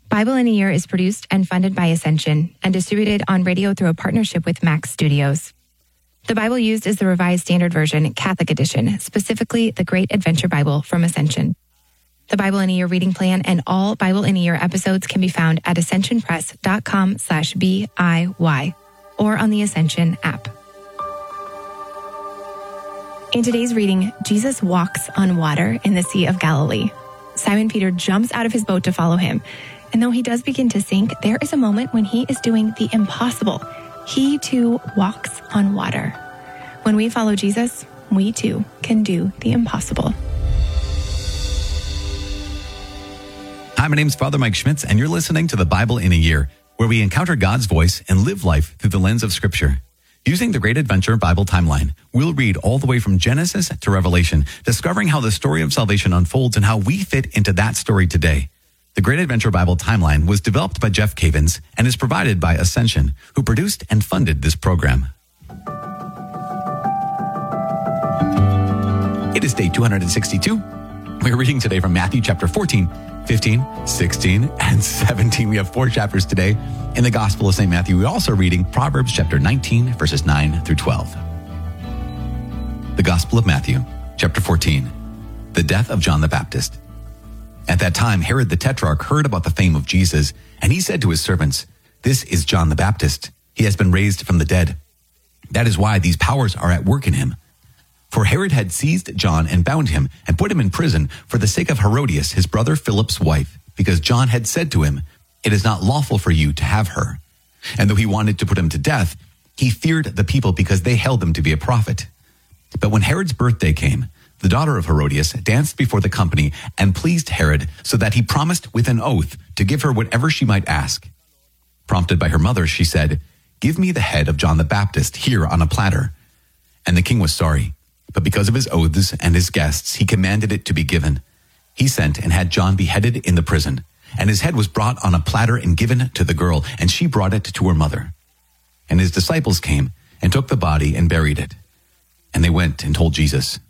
Bible in a Year is produced and funded by Ascension and distributed on radio through a partnership with Max Studios. The Bible used is the Revised Standard Version, Catholic Edition, specifically the Great Adventure Bible from Ascension. The Bible in a Year reading plan and all Bible in a Year episodes can be found at ascensionpress.com/BIY or on the Ascension app. In today's reading, Jesus walks on water in the Sea of Galilee. Simon Peter jumps out of his boat to follow him. And though he does begin to sink, there is a moment when he is doing the impossible. He too walks on water. When we follow Jesus, we too can do the impossible. Hi, my name is Father Mike Schmitz, and you're listening to the Bible in a Year, where we encounter God's voice and live life through the lens of Scripture. Using the Great Adventure Bible timeline, we'll read all the way from Genesis to Revelation, discovering how the story of salvation unfolds and how we fit into that story today. The Great Adventure Bible timeline was developed by Jeff Cavins and is provided by Ascension, who produced and funded this program. It is day 262. We're reading today from Matthew chapter 14, 15, 16, and 17. We have 4 chapters today. In the Gospel of St. Matthew, we're also reading Proverbs chapter 19, verses 9 through 12. The Gospel of Matthew, chapter 14, the death of John the Baptist. At that time, Herod the Tetrarch heard about the fame of Jesus, and he said to his servants, "This is John the Baptist. He has been raised from the dead. That is why these powers are at work in him." For Herod had seized John and bound him and put him in prison for the sake of Herodias, his brother Philip's wife, because John had said to him, "It is not lawful for you to have her." And though he wanted to put him to death, he feared the people because they held him to be a prophet. But when Herod's birthday came, the daughter of Herodias danced before the company and pleased Herod, so that he promised with an oath to give her whatever she might ask. Prompted by her mother, she said, "Give me the head of John the Baptist here on a platter." And the king was sorry, but because of his oaths and his guests, he commanded it to be given. He sent and had John beheaded in the prison. And his head was brought on a platter and given to the girl, and she brought it to her mother. And his disciples came and took the body and buried it. And they went and told Jesus.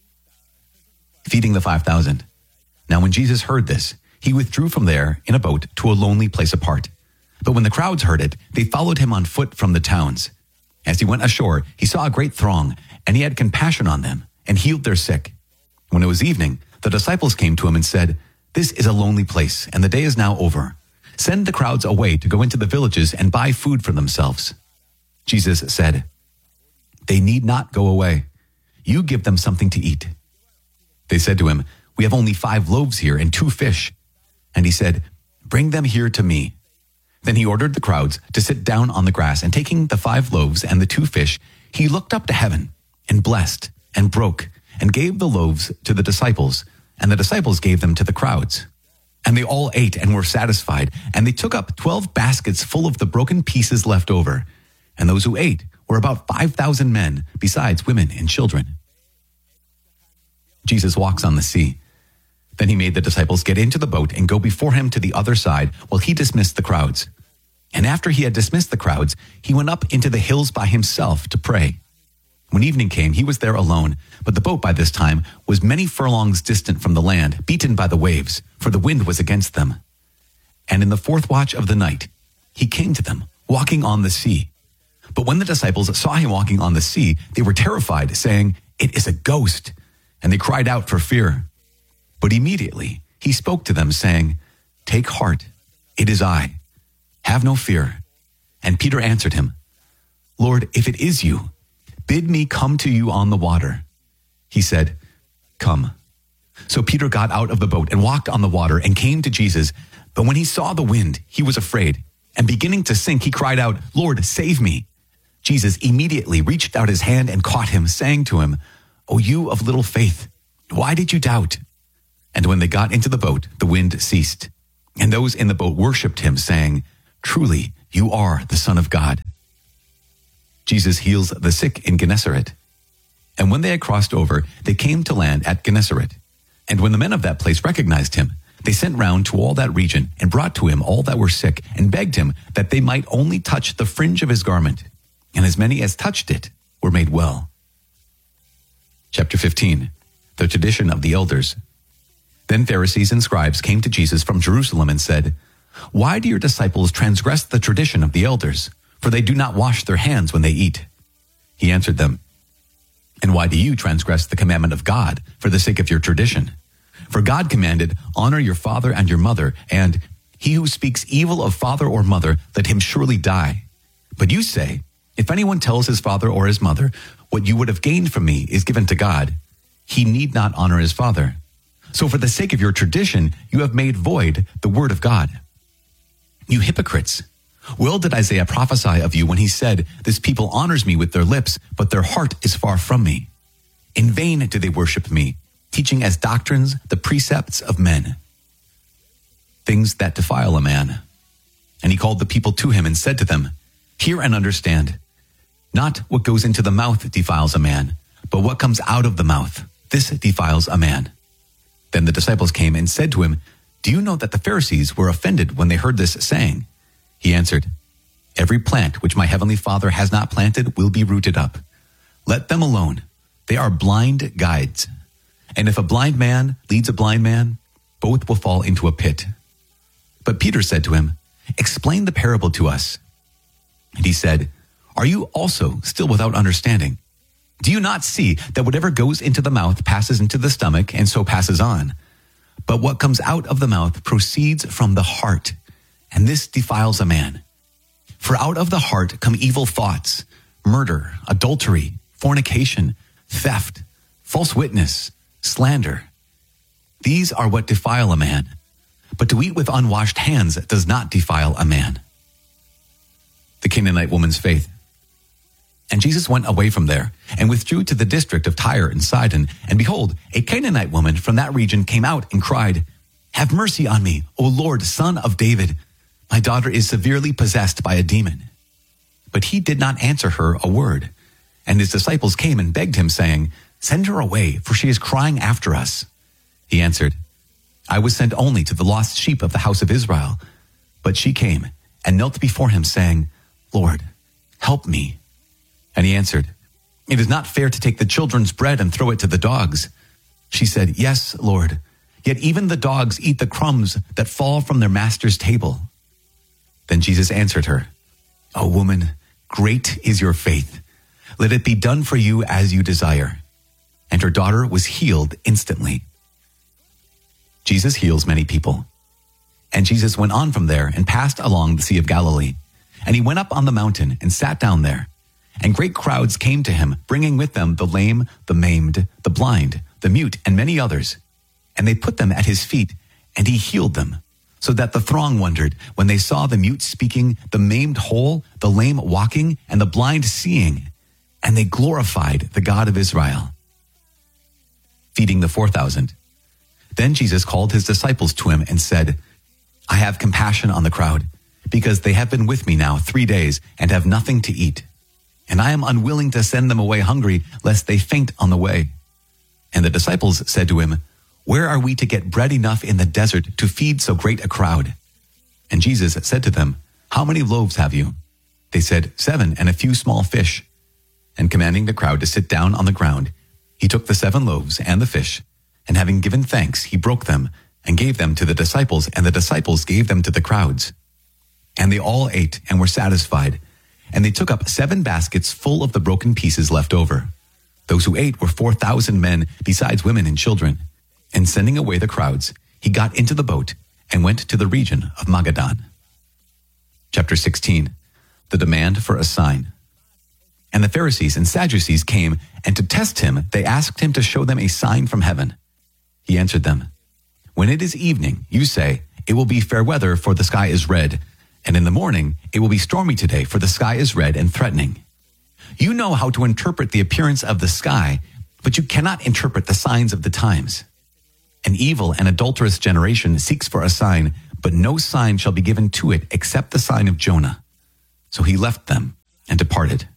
Feeding the 5,000. Now when Jesus heard this, he withdrew from there in a boat to a lonely place apart. But when the crowds heard it, they followed him on foot from the towns. As he went ashore, he saw a great throng, and he had compassion on them and healed their sick. When it was evening, the disciples came to him and said, "This is a lonely place, and the day is now over. Send the crowds away to go into the villages and buy food for themselves." Jesus said, "They need not go away. You give them something to eat." They said to him, "We have only 5 loaves here and 2 fish." And he said, "Bring them here to me." Then he ordered the crowds to sit down on the grass, and taking the 5 loaves and the 2 fish, he looked up to heaven and blessed and broke and gave the loaves to the disciples, and the disciples gave them to the crowds. And they all ate and were satisfied, and they took up 12 baskets full of the broken pieces left over. And those who ate were about 5,000 men, besides women and children. Jesus walks on the sea. Then he made the disciples get into the boat and go before him to the other side while he dismissed the crowds. And after he had dismissed the crowds, he went up into the hills by himself to pray. When evening came, he was there alone, but the boat by this time was many furlongs distant from the land, beaten by the waves, for the wind was against them. And in the 4th watch of the night, he came to them, walking on the sea. But when the disciples saw him walking on the sea, they were terrified, saying, "It is a ghost," and they cried out for fear. But immediately he spoke to them, saying, "Take heart, it is I. Have no fear." And Peter answered him, "Lord, if it is you, bid me come to you on the water." He said, "Come." So Peter got out of the boat and walked on the water and came to Jesus. But when he saw the wind, he was afraid. And beginning to sink, he cried out, "Lord, save me." Jesus immediately reached out his hand and caught him, saying to him, "O you of little faith, why did you doubt?" And when they got into the boat, the wind ceased. And those in the boat worshipped him, saying, "Truly, you are the Son of God." Jesus heals the sick in Gennesaret. And when they had crossed over, they came to land at Gennesaret. And when the men of that place recognized him, they sent round to all that region and brought to him all that were sick and begged him that they might only touch the fringe of his garment. And as many as touched it were made well. Chapter 15, the tradition of the elders. Then Pharisees and scribes came to Jesus from Jerusalem and said, Why do your disciples transgress the tradition of the elders? For they do not wash their hands when they eat. He answered them, And why do you transgress the commandment of God for the sake of your tradition? For God commanded, Honor your father and your mother, and he who speaks evil of father or mother, let him surely die. But you say, If anyone tells his father or his mother, What you would have gained from me is given to God, he need not honor his father. So for the sake of your tradition, you have made void the word of God. You hypocrites! Well did Isaiah prophesy of you when he said, This people honors me with their lips, but their heart is far from me. In vain do they worship me, teaching as doctrines the precepts of men, things that defile a man. And he called the people to him and said to them, Hear and understand. Not what goes into the mouth defiles a man, but what comes out of the mouth, this defiles a man. Then the disciples came and said to him, Do you know that the Pharisees were offended when they heard this saying? He answered, Every plant which my heavenly Father has not planted will be rooted up. Let them alone. They are blind guides. And if a blind man leads a blind man, both will fall into a pit. But Peter said to him, Explain the parable to us. And he said, Are you also still without understanding? Do you not see that whatever goes into the mouth passes into the stomach and so passes on? But what comes out of the mouth proceeds from the heart, and this defiles a man. For out of the heart come evil thoughts, murder, adultery, fornication, theft, false witness, slander. These are what defile a man. But to eat with unwashed hands does not defile a man. The Canaanite woman's faith. And Jesus went away from there and withdrew to the district of Tyre and Sidon. And behold, a Canaanite woman from that region came out and cried, Have mercy on me, O Lord, Son of David. My daughter is severely possessed by a demon. But he did not answer her a word. And his disciples came and begged him, saying, Send her away, for she is crying after us. He answered, I was sent only to the lost sheep of the house of Israel. But she came and knelt before him, saying, Lord, help me. And he answered, It is not fair to take the children's bread and throw it to the dogs. She said, Yes, Lord. Yet even the dogs eat the crumbs that fall from their master's table. Then Jesus answered her, O woman, great is your faith. Let it be done for you as you desire. And her daughter was healed instantly. Jesus heals many people. And Jesus went on from there and passed along the Sea of Galilee. And he went up on the mountain and sat down there. And great crowds came to him, bringing with them the lame, the maimed, the blind, the mute, and many others. And they put them at his feet, and he healed them. So that the throng wondered when they saw the mute speaking, the maimed whole, the lame walking, and the blind seeing. And they glorified the God of Israel. Feeding the 4,000. Then Jesus called his disciples to him and said, I have compassion on the crowd, because they have been with me now 3 days and have nothing to eat. And I am unwilling to send them away hungry, lest they faint on the way. And the disciples said to him, Where are we to get bread enough in the desert to feed so great a crowd? And Jesus said to them, How many loaves have you? They said, 7, and a few small fish. And commanding the crowd to sit down on the ground, he took the 7 loaves and the fish, and having given thanks, he broke them and gave them to the disciples, and the disciples gave them to the crowds. And they all ate and were satisfied. And they took up 7 baskets full of the broken pieces left over. Those who ate were 4,000 men, besides women and children. And sending away the crowds, he got into the boat and went to the region of Magadan. Chapter 16. The demand for a sign. And the Pharisees and Sadducees came, and to test him, they asked him to show them a sign from heaven. He answered them, When it is evening, you say, It will be fair weather, for the sky is red. And in the morning, it will be stormy today, for the sky is red and threatening. You know how to interpret the appearance of the sky, but you cannot interpret the signs of the times. An evil and adulterous generation seeks for a sign, but no sign shall be given to it except the sign of Jonah. So he left them and departed.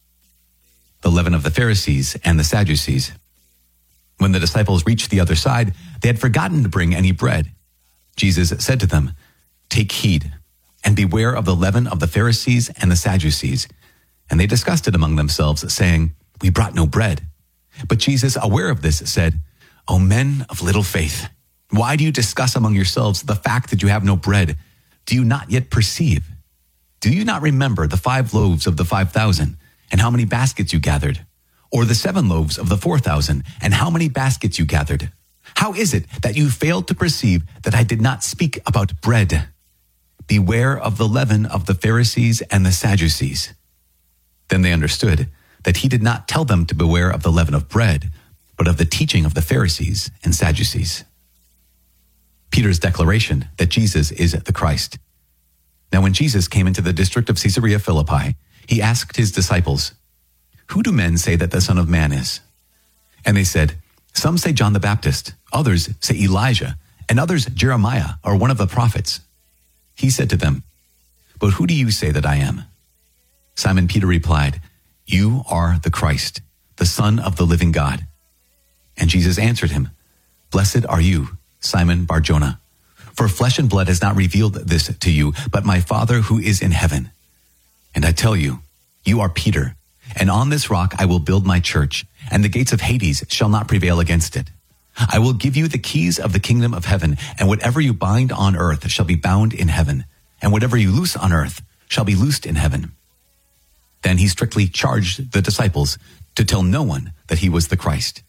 The leaven of the Pharisees and the Sadducees. When the disciples reached the other side, they had forgotten to bring any bread. Jesus said to them, Take heed, and beware of the leaven of the Pharisees and the Sadducees. And they discussed it among themselves, saying, We brought no bread. But Jesus, aware of this, said, O men of little faith, why do you discuss among yourselves the fact that you have no bread? do you not yet perceive? Do you not remember the 5 loaves of the 5,000 and how many baskets you gathered? Or the 7 loaves of the 4,000 and how many baskets you gathered? How is it that you failed to perceive that I did not speak about bread? Beware of the leaven of the Pharisees and the Sadducees. Then they understood that he did not tell them to beware of the leaven of bread, but of the teaching of the Pharisees and Sadducees. Peter's declaration that Jesus is the Christ. Now when Jesus came into the district of Caesarea Philippi, he asked his disciples, "Who do men say that the Son of Man is?" And they said, "Some say John the Baptist, others say Elijah, and others Jeremiah or one of the prophets." He said to them, "But who do you say that I am?" Simon Peter replied, "You are the Christ, the Son of the living God." And Jesus answered him, "Blessed are you, Simon Bar-Jonah, for flesh and blood has not revealed this to you, but my Father who is in heaven. And I tell you, you are Peter, and on this rock I will build my church, and the gates of Hades shall not prevail against it. I will give you the keys of the kingdom of heaven, and whatever you bind on earth shall be bound in heaven, and whatever you loose on earth shall be loosed in heaven." Then he strictly charged the disciples to tell no one that he was the Christ.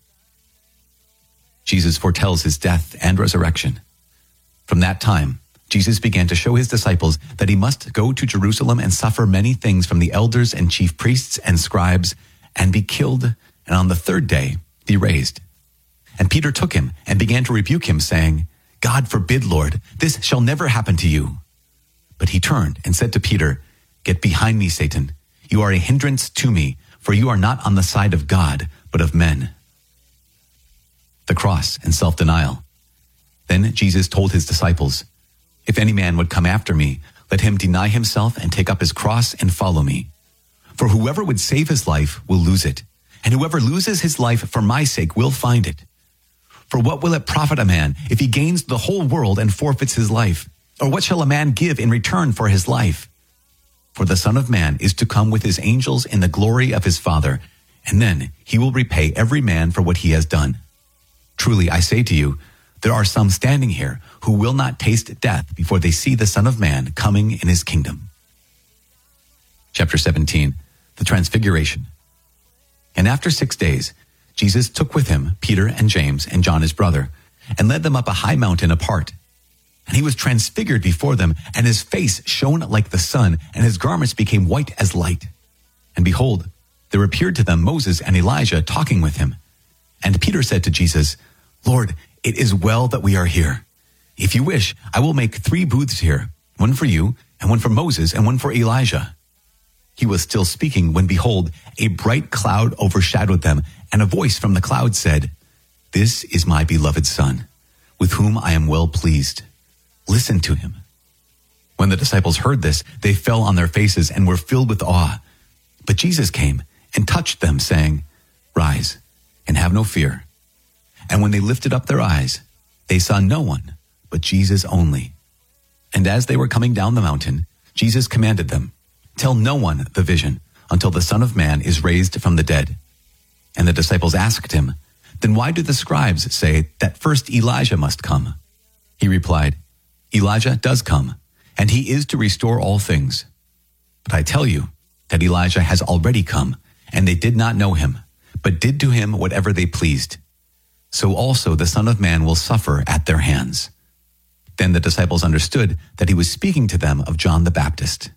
Jesus foretells his death and resurrection. From that time, Jesus began to show his disciples that he must go to Jerusalem and suffer many things from the elders and chief priests and scribes, and be killed, and on the 3rd day be raised. And Peter took him and began to rebuke him, saying, "God forbid, Lord, this shall never happen to you." But he turned and said to Peter, "Get behind me, Satan. You are a hindrance to me, for you are not on the side of God, but of men." The cross and self-denial. Then Jesus told his disciples, "If any man would come after me, let him deny himself and take up his cross and follow me. For whoever would save his life will lose it, and whoever loses his life for my sake will find it. For what will it profit a man if he gains the whole world and forfeits his life? Or what shall a man give in return for his life? For the Son of Man is to come with his angels in the glory of his Father, and then he will repay every man for what he has done. Truly, I say to you, there are some standing here who will not taste death before they see the Son of Man coming in his kingdom." Chapter 17, the Transfiguration. And after 6 days, Jesus took with him Peter and James and John his brother, and led them up a high mountain apart. And he was transfigured before them, and his face shone like the sun, and his garments became white as light. And behold, there appeared to them Moses and Elijah talking with him. And Peter said to Jesus, "Lord, it is well that we are here. If you wish, I will make 3 booths here, one for you, and one for Moses, and one for Elijah." He was still speaking when, behold, a bright cloud overshadowed them, and a voice from the cloud said, "This is my beloved Son, with whom I am well pleased. Listen to him." When the disciples heard this, they fell on their faces and were filled with awe. But Jesus came and touched them, saying, "Rise, and have no fear." And when they lifted up their eyes, they saw no one but Jesus only. And as they were coming down the mountain, Jesus commanded them, "Tell no one the vision until the Son of Man is raised from the dead." And the disciples asked him, "Then why do the scribes say that first Elijah must come?" He replied, "Elijah does come, and he is to restore all things. But I tell you that Elijah has already come, and they did not know him, but did to him whatever they pleased. So also the Son of Man will suffer at their hands." Then the disciples understood that he was speaking to them of John the Baptist.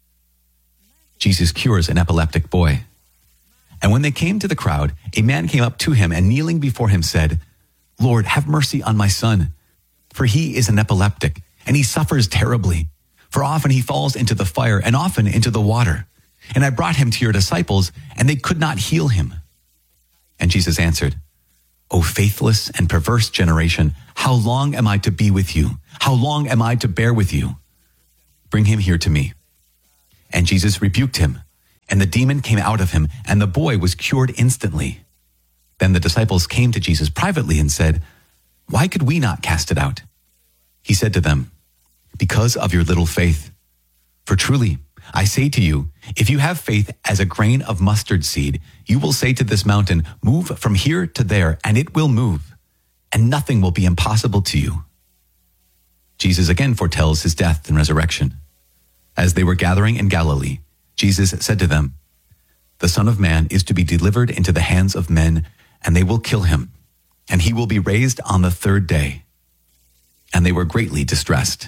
Jesus cures an epileptic boy. And when they came to the crowd, a man came up to him and kneeling before him said, "Lord, have mercy on my son, for he is an epileptic, and he suffers terribly. For often he falls into the fire and often into the water. And I brought him to your disciples, and they could not heal him." And Jesus answered, "O faithless and perverse generation, how long am I to be with you? How long am I to bear with you? Bring him here to me." And Jesus rebuked him, and the demon came out of him, and the boy was cured instantly. Then the disciples came to Jesus privately and said, "Why could we not cast it out?" He said to them, "Because of your little faith. For truly, I say to you, if you have faith as a grain of mustard seed, you will say to this mountain, 'Move from here to there,' and it will move, and nothing will be impossible to you." Jesus again foretells his death and resurrection. As they were gathering in Galilee, Jesus said to them, "The Son of Man is to be delivered into the hands of men, and they will kill him, and he will be raised on the third day." And they were greatly distressed.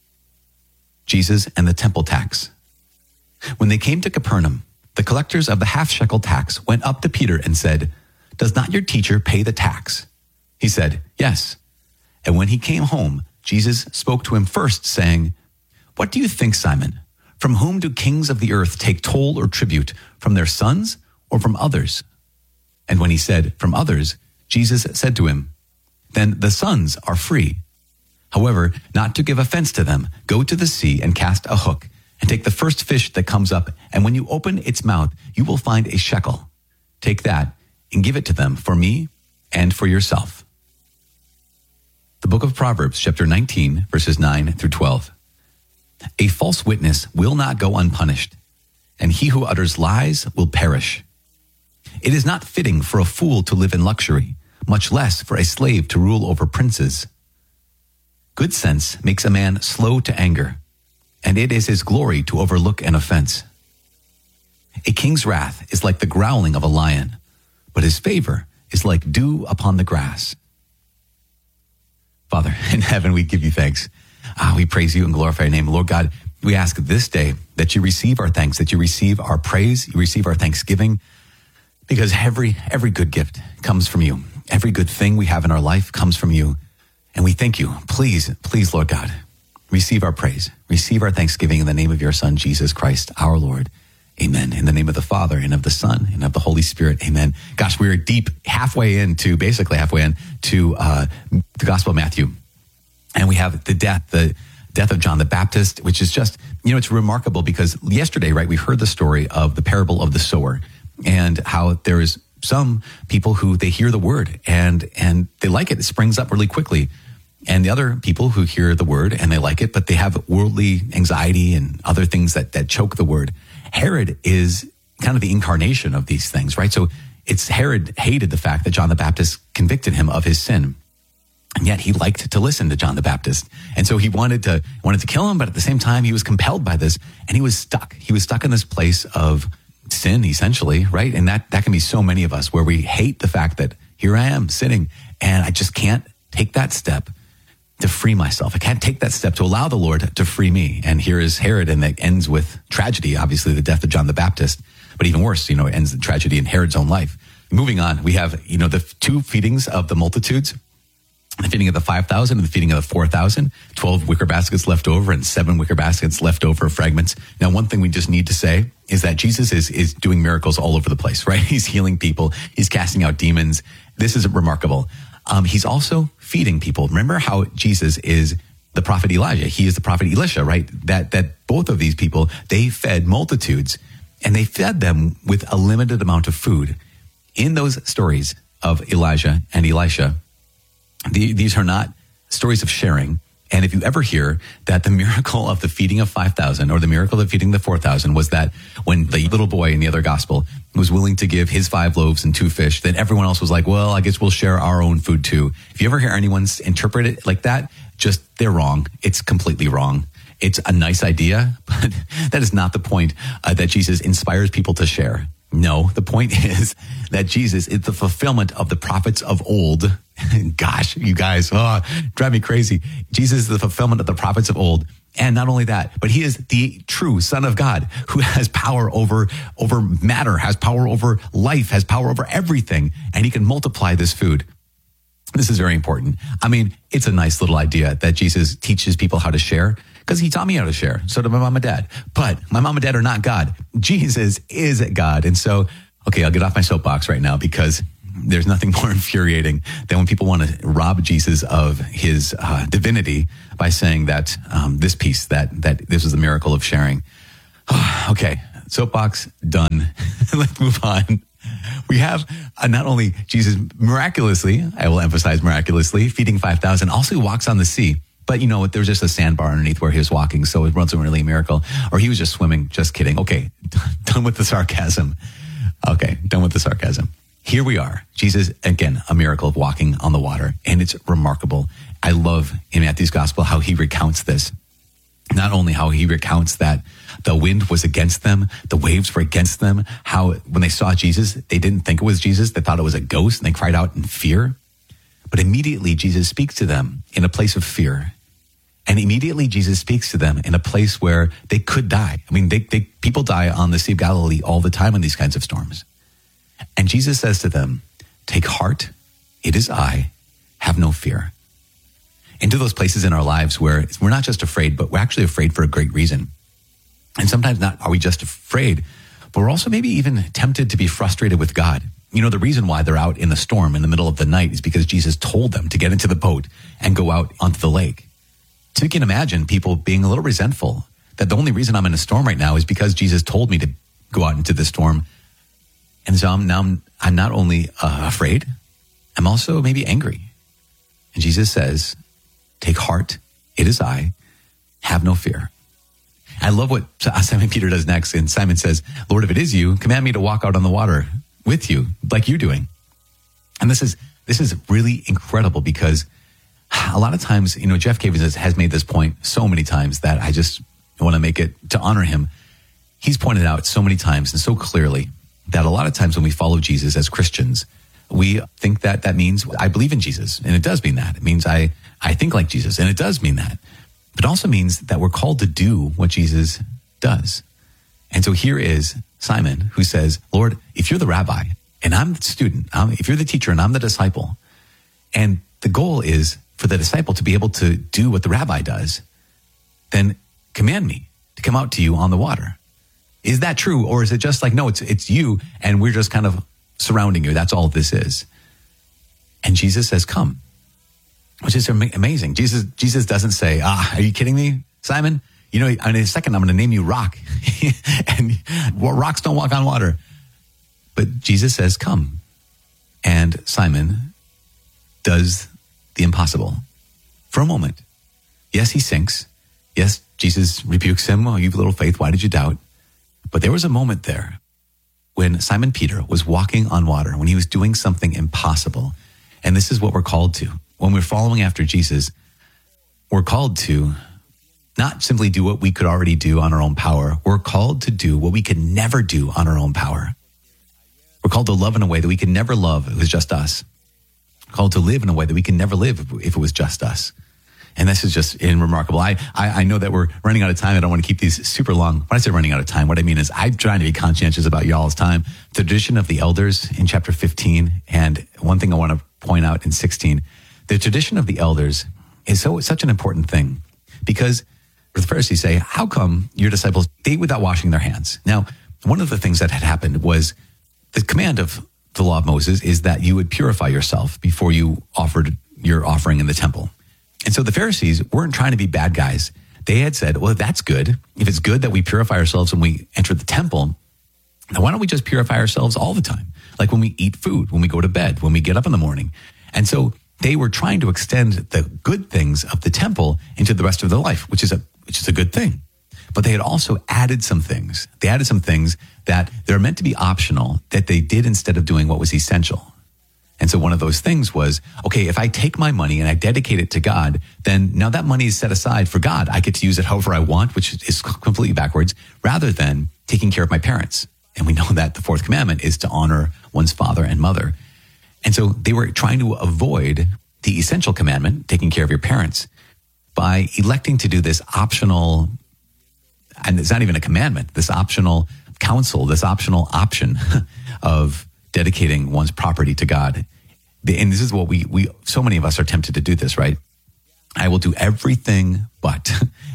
Jesus and the temple tax. When they came to Capernaum, the collectors of the half-shekel tax went up to Peter and said, "Does not your teacher pay the tax?" He said, "Yes." And when he came home, Jesus spoke to him first, saying, "What do you think, Simon? From whom do kings of the earth take toll or tribute? From their sons or from others?" And when he said, "From others," Jesus said to him, "Then the sons are free. However, not to give offense to them, go to the sea and cast a hook, and take the first fish that comes up, and when you open its mouth, you will find a shekel. Take that and give it to them for me and for yourself." The book of Proverbs, chapter 19, verses 9 through 12. A false witness will not go unpunished, and he who utters lies will perish. It is not fitting for a fool to live in luxury, much less for a slave to rule over princes. Good sense makes a man slow to anger, and it is his glory to overlook an offense. A king's wrath is like the growling of a lion, but his favor is like dew upon the grass. Father, in heaven, we give you thanks. We praise you and glorify your name. Lord God, we ask this day that you receive our thanks, that you receive our praise, you receive our thanksgiving, because every good gift comes from you. Every good thing we have in our life comes from you. And we thank you. Please, Lord God, receive our praise, receive our thanksgiving in the name of your Son, Jesus Christ, our Lord. Amen. In the name of the Father and of the Son and of the Holy Spirit. Amen. Gosh, we're basically halfway into the Gospel of Matthew. And we have the death of John the Baptist, which is just, it's remarkable because yesterday, right, we heard the story of the parable of the sower and how there is some people who they hear the word and they like it. It springs up really quickly. And the other people who hear the word and they like it, but they have worldly anxiety and other things that choke the word. Herod is kind of the incarnation of these things, right? So Herod hated the fact that John the Baptist convicted him of his sin. And yet he liked to listen to John the Baptist. And so he wanted to kill him, but at the same time, he was compelled by this and he was stuck. He was stuck in this place of sin, essentially, right? And that can be so many of us where we hate the fact that here I am sitting and I just can't take that step to free myself. I can't take that step to allow the Lord to free me. And here is Herod, and that ends with tragedy, obviously the death of John the Baptist, but even worse, it ends the tragedy in Herod's own life. Moving on, we have, the two feedings of the multitudes, the feeding of the 5,000 and the feeding of the 4,000, 12 wicker baskets left over and 7 wicker baskets left over of fragments. Now, one thing we just need to say is that Jesus is doing miracles all over the place, right? He's healing people. He's casting out demons. This is remarkable. He's also feeding people. Remember how Jesus is the prophet Elijah. He is the prophet Elisha, right? That both of these people, they fed multitudes and they fed them with a limited amount of food. In those stories of Elijah and Elisha, these are not stories of sharing. And if you ever hear that the miracle of the feeding of 5,000 or the miracle of feeding the 4,000 was that when the little boy in the other gospel was willing to give his 5 loaves and 2 fish, then everyone else was like, well, I guess we'll share our own food too. If you ever hear anyone interpret it like that, they're wrong. It's completely wrong. It's a nice idea, but that is not the point that Jesus inspires people to share. No, the point is that Jesus is the fulfillment of the prophets of old. Gosh, you guys, drive me crazy. Jesus is the fulfillment of the prophets of old. And not only that, but he is the true Son of God who has power over matter, has power over life, has power over everything. And he can multiply this food. This is very important. I mean, it's a nice little idea that Jesus teaches people how to share because he taught me how to share. So did my mom and dad. But my mom and dad are not God. Jesus is God. And so, okay, I'll get off my soapbox right now because there's nothing more infuriating than when people want to rob Jesus of his divinity by saying that this piece, that this is a miracle of sharing. Okay, soapbox done. Let's move on. We have not only Jesus miraculously, I will emphasize miraculously, feeding 5,000, also he walks on the sea. But there was just a sandbar underneath where he was walking, so it wasn't really a miracle. Or he was just swimming, just kidding. Okay, done with the sarcasm. Okay, done with the sarcasm. here we are. Jesus, again, a miracle of walking on the water, and it's remarkable. I love in Matthew's gospel how he recounts this. Not only how he recounts that the wind was against them, the waves were against them, how when they saw Jesus, they didn't think it was Jesus, they thought it was a ghost, and they cried out in fear. But immediately Jesus speaks to them in a place of fear. And immediately Jesus speaks to them in a place where they could die. I mean, people die on the Sea of Galilee all the time in these kinds of storms. And Jesus says to them, take heart, it is I, have no fear. Into those places in our lives where we're not just afraid, but we're actually afraid for a great reason. And sometimes not are we just afraid, but we're also maybe even tempted to be frustrated with God. You know, the reason why they're out in the storm in the middle of the night is because Jesus told them to get into the boat and go out onto the lake. So you can imagine people being a little resentful that the only reason I'm in a storm right now is because Jesus told me to go out into the storm. And so I'm not only afraid, I'm also maybe angry. And Jesus says, take heart, it is I, have no fear. I love what Simon Peter does next. And Simon says, Lord, if it is you, command me to walk out on the water with you, like you're doing. And this is really incredible because a lot of times, you know, Jeff Cavins has made this point so many times that I just want to make it to honor him. He's pointed out so many times and so clearly that a lot of times when we follow Jesus as Christians, we think that means I believe in Jesus. And it does mean that. It means I think like Jesus. And it does mean that. But it also means that we're called to do what Jesus does. And so here is Simon who says, Lord, if you're the rabbi and I'm the student, if you're the teacher and I'm the disciple, and the goal is for the disciple to be able to do what the rabbi does, then command me to come out to you on the water. Is that true? Or is it just like, no, it's you and we're just kind of surrounding you. That's all this is. And Jesus says, come, which is amazing. Jesus doesn't say, are you kidding me, Simon? You know, in a second, I'm going to name you Rock. And rocks don't walk on water. But Jesus says, come. And Simon does the impossible for a moment. Yes, he sinks. Yes, Jesus rebukes him. Oh, you have little faith. Why did you doubt? But there was a moment there when Simon Peter was walking on water, when he was doing something impossible. And this is what we're called to. When we're following after Jesus, we're called to not simply do what we could already do on our own power. We're called to do what we could never do on our own power. We're called to love in a way that we could never love if it was just us. We're called to live in a way that we could never live if it was just us. And this is just remarkable. I know that we're running out of time. I don't want to keep these super long. When I say running out of time, what I mean is I'm trying to be conscientious about y'all's time. The tradition of the elders in chapter 15, and one thing I want to point out in 16, the tradition of the elders is such an important thing because the Pharisees say, how come your disciples ate without washing their hands? Now, one of the things that had happened was the command of the law of Moses is that you would purify yourself before you offered your offering in the temple. And so the Pharisees weren't trying to be bad guys. They had said, well, that's good. If it's good that we purify ourselves when we enter the temple, then why don't we just purify ourselves all the time? Like when we eat food, when we go to bed, when we get up in the morning. And so they were trying to extend the good things of the temple into the rest of their life, which is a good thing. But they had also added some things. They added some things that they're meant to be optional that they did instead of doing what was essential. And so one of those things was, okay, if I take my money and I dedicate it to God, then now that money is set aside for God. I get to use it however I want, which is completely backwards, rather than taking care of my parents. And we know that the fourth commandment is to honor one's father and mother. And so they were trying to avoid the essential commandment, taking care of your parents, by electing to do this optional, and it's not even a commandment, this optional counsel, this optional option of dedicating one's property to God. And this is what we so many of us are tempted to do this, right? I will do everything but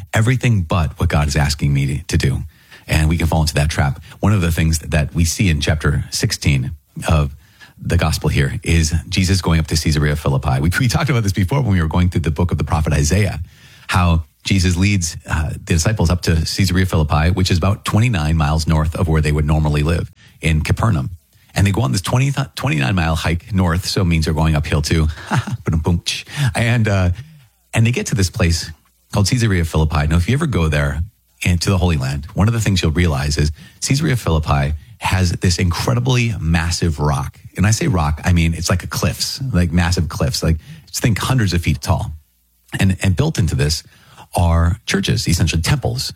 what God is asking me to do. And we can fall into that trap. One of the things that we see in chapter 16 of the gospel here is Jesus going up to Caesarea Philippi. We talked about this before when we were going through the book of the prophet Isaiah, how Jesus leads the disciples up to Caesarea Philippi, which is about 29 miles north of where they would normally live in Capernaum. And they go on this 29-mile hike north, so it means they're going uphill too. And they get to this place called Caesarea Philippi. Now, if you ever go there into the Holy Land, one of the things you'll realize is Caesarea Philippi has this incredibly massive rock. And I say rock, I mean, it's like a cliffs, like massive cliffs, like just think hundreds of feet tall. And built into this are churches, essentially temples.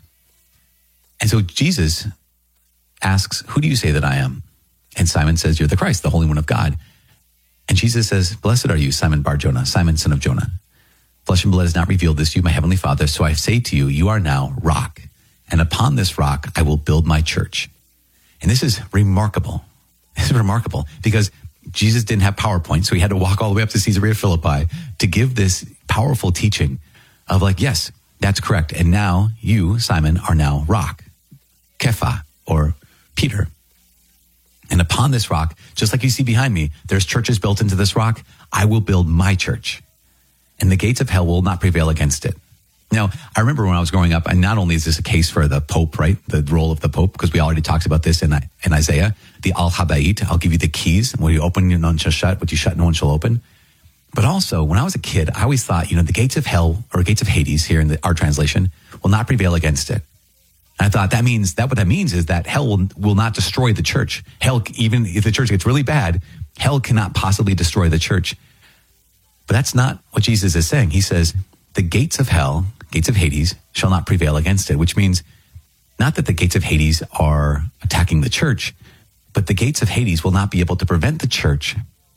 And so Jesus asks, who do you say that I am? And Simon says, you're the Christ, the Holy One of God. And Jesus says, blessed are you, Simon Bar-Jonah, Simon, son of Jonah. Flesh and blood has not revealed this to you, my heavenly Father. So I say to you, you are now rock. And upon this rock, I will build my church. And this is remarkable. This is remarkable because Jesus didn't have PowerPoint. So he had to walk all the way up to Caesarea Philippi to give this powerful teaching of like, yes, that's correct. And now you, Simon, are now rock, Kepha, or Peter. And upon this rock, just like you see behind me, there's churches built into this rock. I will build my church, and the gates of hell will not prevail against it. Now, I remember when I was growing up, and not only is this a case for the Pope, right? The role of the Pope, because we already talked about this in Isaiah, the Al-Habayit, I'll give you the keys. What you open, no one shall shut. What you shut, no one shall open. But also, when I was a kid, I always thought, the gates of hell, or gates of Hades here in our translation, will not prevail against it. And I thought what that means is that hell will not destroy the church. Hell, even if the church gets really bad, hell cannot possibly destroy the church. But that's not what Jesus is saying. He says, the gates of hell, gates of Hades, shall not prevail against it, which means not that the gates of Hades are attacking the church, but the gates of Hades will not be able to prevent the church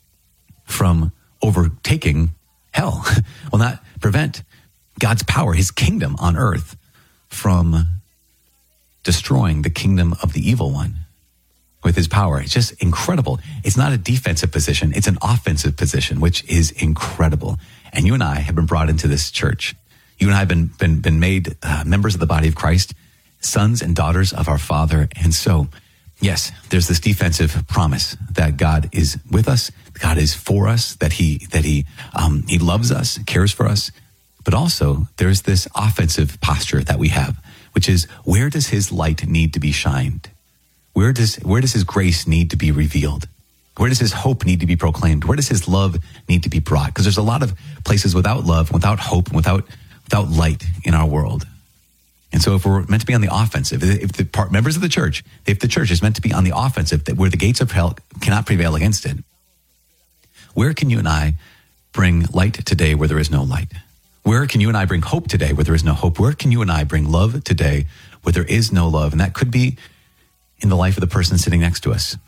from overtaking hell, will not prevent God's power, his kingdom on earth, from destroying the kingdom of the evil one with his power. It's just incredible. It's not a defensive position. It's an offensive position, which is incredible. And you and I have been brought into this church. You and I have been made members of the body of Christ, sons and daughters of our Father. And so, yes, there's this defensive promise that God is with us, God is for us, that he loves us, cares for us. But also, there's this offensive posture that we have, which is, where does his light need to be shined? Where does his grace need to be revealed? Where does his hope need to be proclaimed? Where does his love need to be brought? Because there's a lot of places without love, without hope, without light in our world. And so if we're meant to be on the offensive, if the members of the church, if the church is meant to be on the offensive, where the gates of hell cannot prevail against it, where can you and I bring light today where there is no light? Where can you and I bring hope today where there is no hope? Where can you and I bring love today where there is no love? And that could be in the life of the person sitting next to us.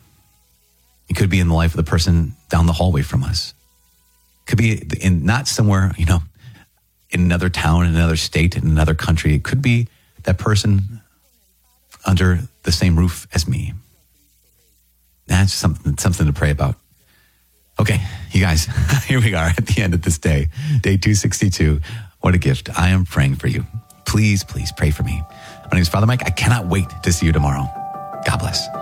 It could be in the life of the person down the hallway from us. It could be in not somewhere, in another town, in another state, in another country. It could be that person under the same roof as me. That's something to pray about. Okay, you guys, here we are at the end of this day 262. What a gift. I am praying for you. Please, please pray for me. My name is Father Mike. I cannot wait to see you tomorrow. God bless.